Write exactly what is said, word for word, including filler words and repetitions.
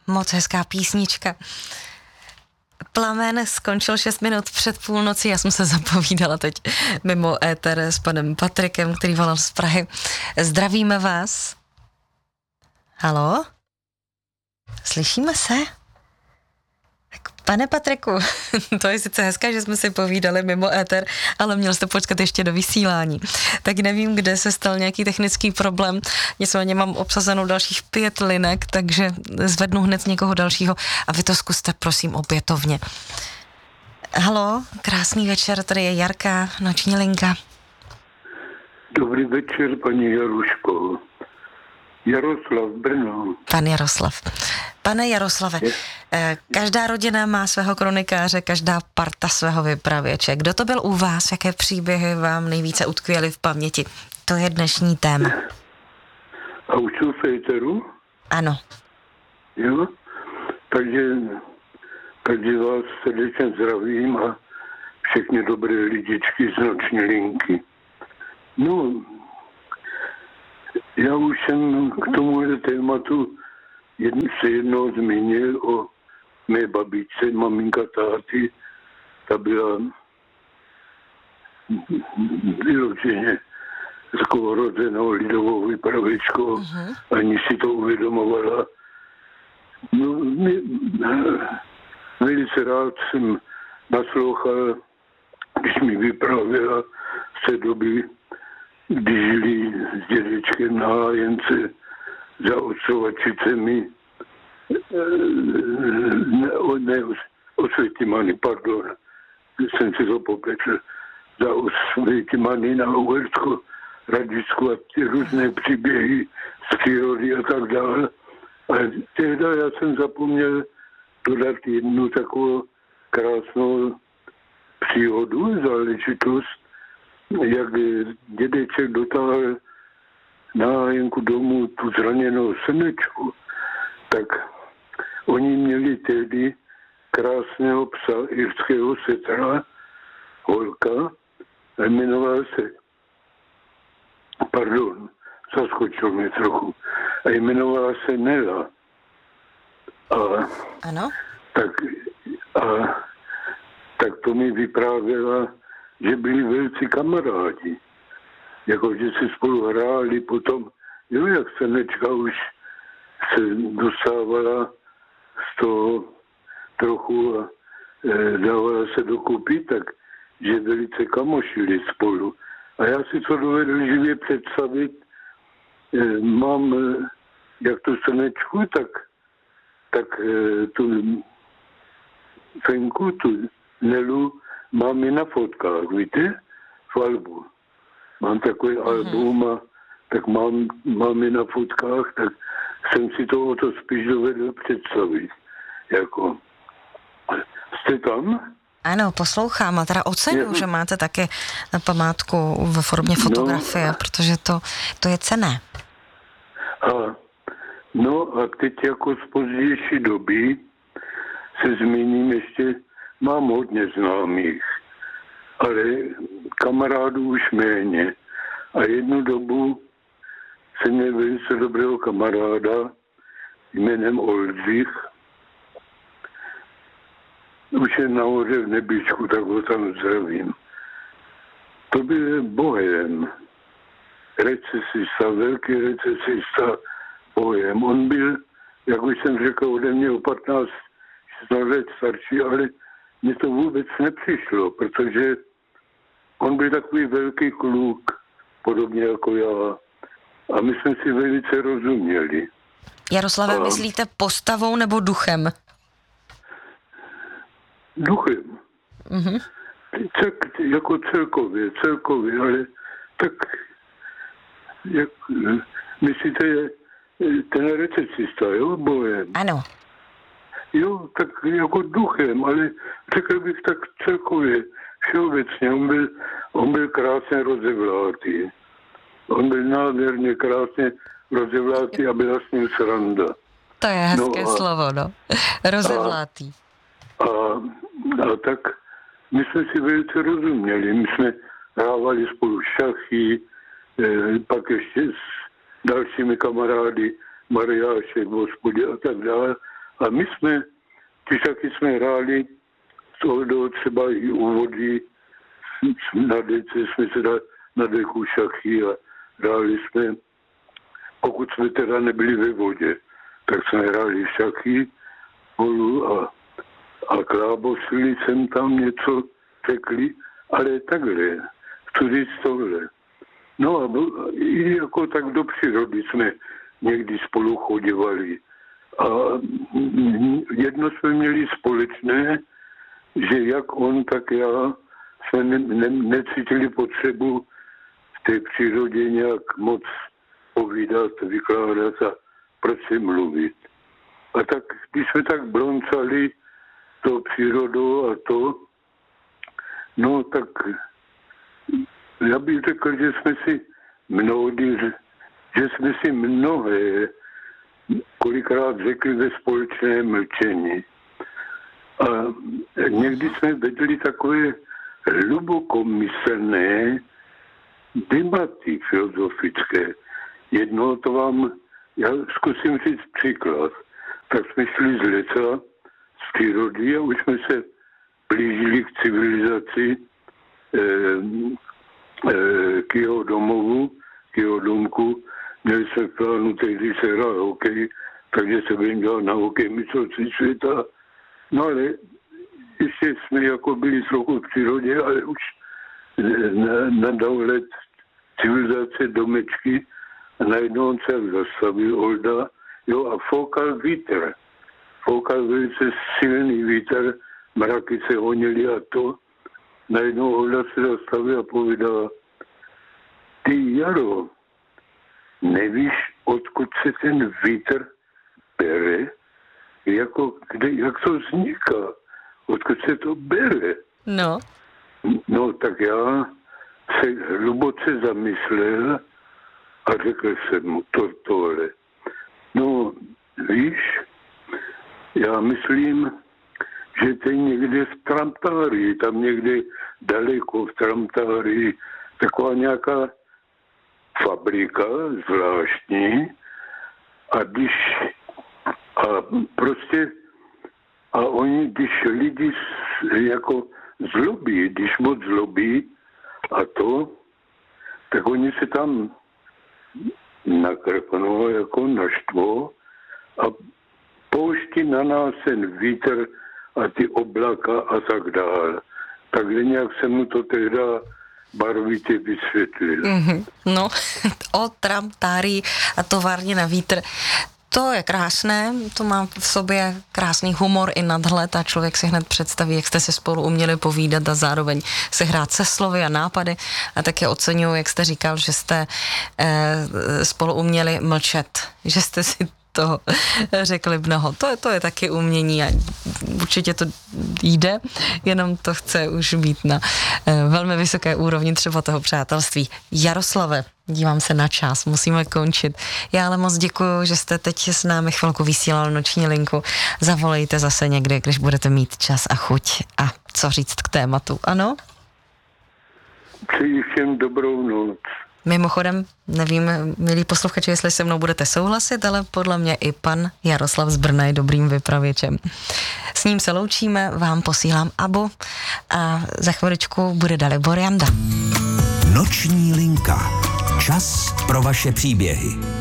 Moc hezká písnička. Plamen skončil šest minut před půlnocí, já jsem se zapovídala teď mimo éter s panem Patrikem, který volal z Prahy. Zdravíme vás. Haló? Slyšíme se? Tak pane Patriku, to je sice hezké, že jsme si povídali mimo éter, ale měl jste počkat ještě do vysílání. Tak nevím, kde se stal nějaký technický problém, nicméně mám obsazenou dalších pět linek, takže zvednu hned někoho dalšího a vy to zkuste prosím opětovně. Haló, krásný večer, tady je Jarka, noční linka. Dobrý večer, paní Jaruško. Jaroslav, Brno. Pan Jaroslav. Pane Jaroslave, každá rodina má svého kronikáře, každá parta svého vypravěče. Kdo to byl u vás? Jaké příběhy vám nejvíce utkvěly v paměti? To je dnešní téma. A už jsou v éteru? Ano. Jo? Takže, takže vás srdečně zdravím a všechny dobré lidičky z noční linky. No, já už jsem k tomuhle tématu jedn, se jednou zmínil o mé babičce, maminka táty. Ta byla vyloženě takovou rozenou lidovou vypravěčkou, uh-huh. Ani si to uvědomovala. No, mě, velice rád jsem naslouchal, když mi vyprávěla z té doby, když žili s dědečkem na Hájence za odsouvačicemi, ne, ne Osvětimany, pardon, jsem si to popletl, za Osvětimany na Uhersku, Radicku a ty různé příběhy z přírody a tak dále. A tehdy já jsem zapomněl dodat jednu takovou krásnou příhodu, záležitost, jak dědeček dotáhl na Hájenku domů tu zraněnou Slnečku, tak oni měli tehdy krásného psa irského setra, holka, a jmenoval se, pardon, zaskočil mě trochu, a jmenovala se Nela. A, ano? Tak, a, tak to mi vyprávěla, že byli velcí kamarádi. Jako, že si spolu hráli potom, jo, jak Slnečka už se dostávala z toho trochu a e, dávala se dokupy, tak že velice kamošili spolu. A já si to dovedl živě představit. E, mám e, jak tu Slnečku, tak, tak e, tu Fenku, tu Nelu mám i na fotkách, víte, v albu. Mám takový mm-hmm. album a tak mám, mám i na fotkách, tak jsem si to o to spíš dovedl představit. Jako, jste tam? Ano, poslouchám a teda oceňuji, že máte také na památku ve formě fotografie, no, protože to, to je cenné. A, no a teď jako z pozdější doby se zmíním ještě, mám hodně známých, ale kamarádů už méně. A jednu dobu jsem měl velice dobrého kamaráda jménem Oldřich. Už je nahoře v Nebíčku, tak ho tam zdravím. To byl bohem. Recesista, velký recesista bohem. On byl, jak už jsem řekl, ode mě o patnáct šestnáct let starší, ale mně to vůbec nepřišlo, protože on byl takový velký kluk, podobně jako já. A my jsme si velice rozuměli. Jaroslave, a... myslíte postavou nebo duchem? Duchem. Mm-hmm. Tak, jako celkově, celkově, ale tak, jak, myslíte, ten recesista, jo, bohem? Ano. Jo, tak jako duchem, ale řekl bych tak celkově, všeobecně, on byl, on byl krásně rozevlátý. On byl nádherně krásně rozevlátý a byla s ním sranda. To je hezké no a, slovo, no. Rozevlátý. A, a, a tak my jsme si velice rozuměli. My jsme hrávali spolu šachy, eh, pak ještě s dalšími kamarády, Mariášek, Hospodě a tak dále. A my jsme, když taky jsme hráli z toho třeba i u vody, na dece jsme se dali na deku šachy a hráli jsme, pokud jsme teda nebyli ve vodě, tak jsme hráli šachy spolu a, a klábosili jsem tam něco, řekli, ale takhle, chci říct tohle. No a i jako tak do přírody jsme někdy spolu chodívali. A jedno jsme měli společné, že jak on, tak já jsme ne, ne, necítili potřebu v té přírodě nějak moc povídat, vykládat a proč si mluvit. A tak, když jsme tak bloncali tou přírodou a to, no tak já bych řekl, že jsme si mnohdy, že jsme si mnohé kolikrát řekli ve společné mlčení. A někdy jsme vedli takové hlubokomyslné debaty filozofické. Jedno to vám, já zkusím říct příklad. Tak jsme šli z lesa, z přírody a už jsme se blížili k civilizaci, eh, eh, k jeho domovu, k jeho domku. Měli jsme v plánu tehdy se hrát hokej, takže se budeme dělat na hokej mistrovství světa. No ale ještě jsme jako byli trochu v přírodě, ale už na, na dohled civilizace domečky a najednou on se zastavil Olda, jo, a foukal vítr. Foukal velice silný vítr, mraky se honily a to. Najednou Olda se zastavil a povedala, ty Jaro, nevíš, odkud se ten vítr bere? Jako, kde, jak to vzniká? Odkud se to bere? No. No, tak já se hluboce zamyslel a řekl jsem mu to, tohle. No, víš, já myslím, že to je někde v Tramtárii, tam někde daleko v Tramtárii, taková nějaká fabrika zvláštní a když a prostě a oni, když lidi jako zlobí, když moc zlobí a to, tak oni se tam nakrknou jako naštvo a pouští na nás ten vítr a ty oblaka a tak dále. Takže nějak jsem mu to tehda barvitě vysvětlil. Mm-hmm. No, o Tramtárii a továrně na vítr. To je krásné, to má v sobě krásný humor i nadhled a člověk si hned představí, jak jste si spolu uměli povídat a zároveň se hrát se slovy a nápady. A také oceňuji, jak jste říkal, že jste eh, spolu uměli mlčet, že jste si toho řekli mnoho. To je, to je taky umění a určitě to jde, jenom to chce už být na eh, velmi vysoké úrovni třeba toho přátelství. Jaroslave, dívám se na čas, musíme končit. Já ale moc děkuju, že jste teď s námi chvilku vysílal noční linku. Zavolejte zase někdy, když budete mít čas a chuť a co říct k tématu, ano? Přeji všem dobrou noc. Mimochodem, nevím, milí posluchači, jestli se mnou budete souhlasit, ale podle mě i pan Jaroslav z Brna je dobrým vypravěčem. S ním se loučíme, vám posílám Abu a za chviličku bude Dalibor Janda. Noční linka. Čas pro vaše příběhy.